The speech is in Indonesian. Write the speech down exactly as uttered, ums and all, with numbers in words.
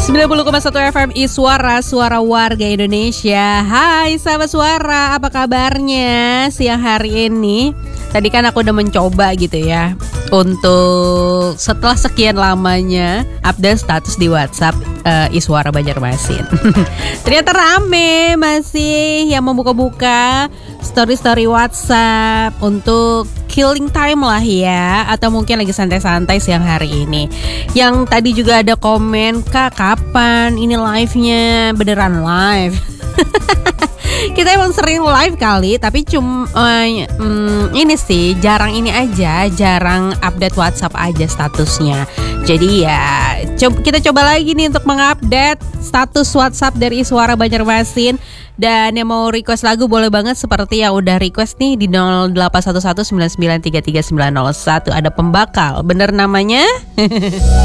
sembilan puluh koma satu F M Iswara, suara warga Indonesia. Hai sahabat suara, apa kabarnya siang hari ini? Tadi kan aku udah mencoba gitu ya, untuk setelah sekian lamanya update status di WhatsApp uh, Iswara Banjarmasin. Ternyata rame masih yang membuka-buka story-story WhatsApp untuk killing time lah ya, atau mungkin lagi santai-santai siang hari ini. Yang tadi juga ada komen, Kak kapan ini live-nya beneran live? Kita emang sering live kali, tapi cuma uh, um, ini sih jarang ini aja, jarang update WhatsApp aja statusnya. Jadi ya coba, kita coba lagi nih untuk mengupdate status WhatsApp dari Iswara Banjarmasin. Dan yang mau request lagu boleh banget seperti yang udah request nih di nol delapan satu satu sembilan sembilan tiga tiga sembilan nol satu. Ada Pembakal, bener namanya?